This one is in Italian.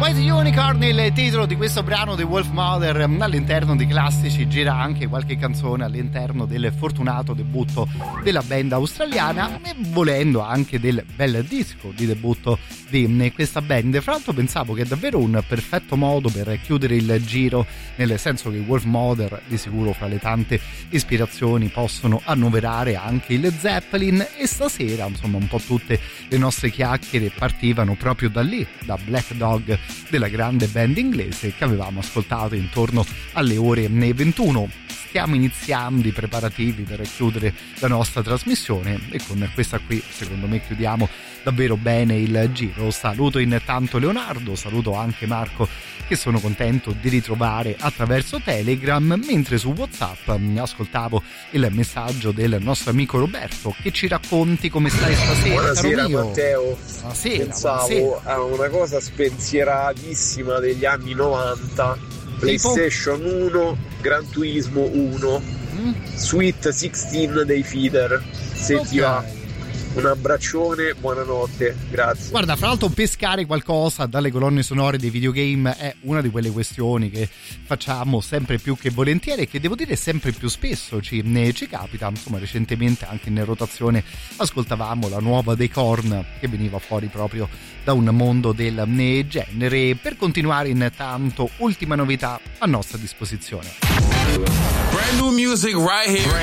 White Unicorn, il titolo di questo brano di Wolf Mother. All'interno di Classici gira anche qualche canzone all'interno del fortunato debutto della band australiana e volendo anche del bel disco di debutto di questa band. Fra l'altro pensavo che è davvero un perfetto modo per chiudere il giro, nel senso che Wolf Mother di sicuro fra le tante ispirazioni possono annoverare anche il Zeppelin, e stasera insomma un po' tutte le nostre chiacchiere partivano proprio da lì, da Black Dog, della grande band inglese che avevamo ascoltato intorno alle ore 21. Stiamo iniziando i preparativi per chiudere la nostra trasmissione e con questa qui secondo me chiudiamo davvero bene il giro. Saluto intanto Leonardo, saluto anche Marco che sono contento di ritrovare attraverso Telegram, mentre su WhatsApp ascoltavo il messaggio del nostro amico Roberto che ci racconti come stai stasera. Buonasera Matteo. Buonasera, pensavo a una cosa spensieratissima degli anni 90, PlayStation 1, Gran Turismo 1, Sweet 16 dei Feeder, se ti va. Un abbraccione, buonanotte, grazie. Guarda, fra l'altro pescare qualcosa dalle colonne sonore dei videogame è una di quelle questioni che facciamo sempre più che volentieri e che devo dire sempre più spesso ci capita. Insomma, recentemente anche in rotazione ascoltavamo la nuova dei Korn che veniva fuori proprio da un mondo del genere. Per continuare intanto, ultima novità a nostra disposizione. Brand new music right here.